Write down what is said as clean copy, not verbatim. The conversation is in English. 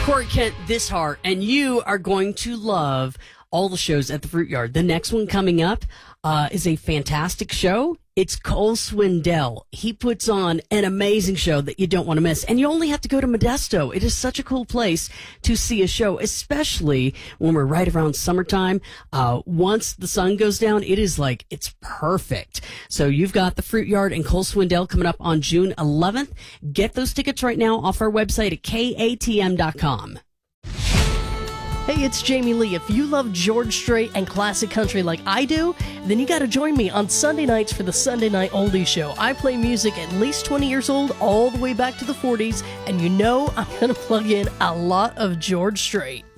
Corey Kent this heart, and you are going to love all the shows at the Fruit Yard. The next one coming up is a fantastic show. It's Cole Swindell. He puts on an amazing show that you don't want to miss. And you only have to go to Modesto. It is such a cool place to see a show, especially when we're right around summertime. Once the sun goes down, it's perfect. So you've got the Fruit Yard and Cole Swindell coming up on June 11th. Get those tickets right now off our website at katm.com. Hey, it's Jamie Lee. If you love George Strait and classic country like I do, then you got to join me on Sunday nights for the Sunday Night Oldies Show. I play music at least 20 years old, all the way back to the 40s, and I'm going to plug in a lot of George Strait.